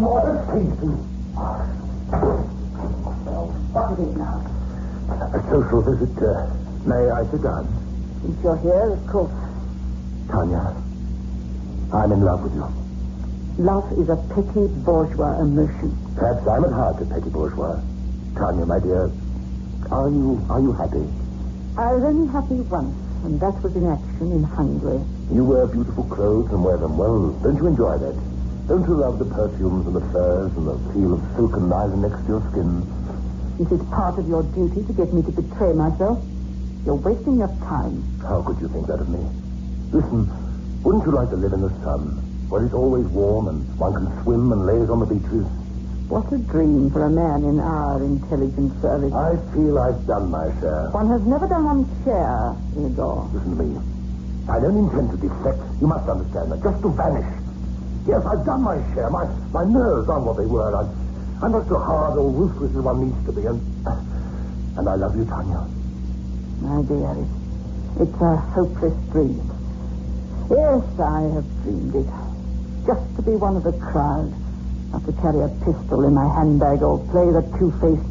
more than tasty. Well, what is it now? A social visit. May I sit down? Since you're here, of course. Tanya, I'm in love with you. Love is a petty bourgeois emotion. Perhaps I'm at heart a petty bourgeois. Tanya, my dear, are you happy? I was only happy once, and that was in action in Hungary. You wear beautiful clothes and wear them well. Don't you enjoy that? Don't you love the perfumes and the furs and the feel of silken nylon next to your skin? Is it part of your duty to get me to betray myself? You're wasting your time. How could you think that of me? Listen, wouldn't you like to live in the sun, where it's always warm and one can swim and laze on the beaches? What a dream for a man in our intelligence service. I feel I've done my share. One has never done one's share, Igor. Listen to me. I don't intend to defect. You must understand that. Just to vanish. Yes, I've done my share. My nerves aren't what they were. I'm not so hard or ruthless as one needs to be. And I love you, Tanya. My dear, it's a hopeless dream. Yes, I have dreamed it. Just to be one of the crowd. Not to carry a pistol in my handbag or play the two-faced